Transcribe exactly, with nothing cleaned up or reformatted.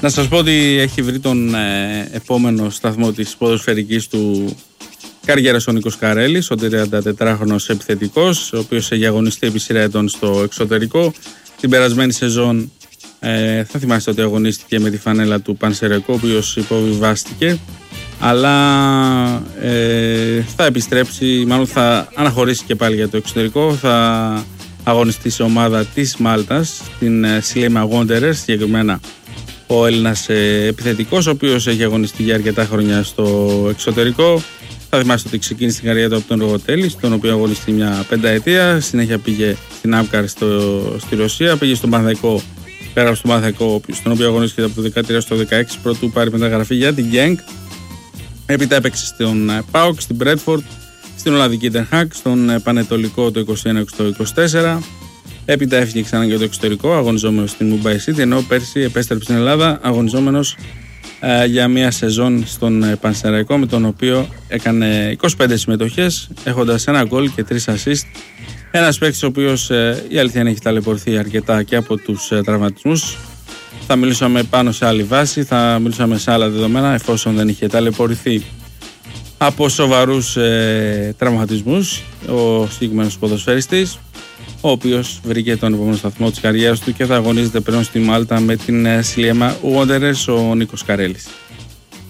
Να σας πω ότι έχει βρει τον ε, επόμενο σταθμό της ποδοσφαιρικής του καριέρας ο Νίκος Καρέλης, ο τριαντατετράχρονος επιθετικός, ο οποίος έχει αγωνιστεί επί σειρά ετών στο εξωτερικό. Την περασμένη σεζόν ε, θα θυμάστε ότι αγωνίστηκε με τη φανέλα του Πανσεραϊκού, ο οποίος υποβιβάστηκε, αλλά ε, θα επιστρέψει, μάλλον θα αναχωρήσει και πάλι για το εξωτερικό, θα αγωνιστεί σε ομάδα της Μάλτας, την Sliema Wanderers, συγκεκριμένα ο Έλληνας ε, επιθετικός, ο οποίος έχει αγωνιστεί για αρκετά χρόνια στο εξωτερικό. Θα θυμάστε ότι ξεκίνησε την καριέρα του από τον Ρογοτέλη, στον οποίο αγωνιστεί μια πενταετία. Συνέχεια πήγε στην Άμκαρ στο, στη Ρωσία, πήγε στον Παναθηναϊκό, πέρα στον Παναθηναϊκό, στον οποίο αγωνίστηκε από το δεκατρία στο δεκαέξι, πρωτού πάρει μεταγραφή για την Γκένκ. Έπειτα έπαιξε στον ΠΑΟΚ, στην Μπρέτφορντ, στην Ολλανδική Ten Hag, στον Πανετολικό το είκοσι ένα στο είκοσι τέσσερα. Έπειτα έφυγε ξανά για το εξωτερικό, αγωνιζόμενος στην Mumbai City, ενώ πέρσι επέστρεψε στην Ελλάδα, αγωνιζόμενος ε, για μία σεζόν στον ε, Πανσεραϊκό, με τον οποίο έκανε είκοσι πέντε συμμετοχές, έχοντας ένα γκολ και τρεις assist. Ένας παίκτης ο οποίος ε, η αλήθεια είναι έχει ταλαιπωρηθεί αρκετά και από τους ε, τραυματισμούς. Θα μιλούσαμε πάνω σε άλλη βάση, θα μιλούσαμε σε άλλα δεδομένα, εφόσον δεν είχε ταλαιπωρηθεί από σοβαρούς ε, τραυματισμούς ο συγκεκριμένος ποδοσφαιριστής, ο οποίος βρήκε τον επόμενο σταθμό της καριέρας του και θα αγωνίζεται πλέον στη Μάλτα με την Sliema Wanderers, ο Νίκος Καρέλης.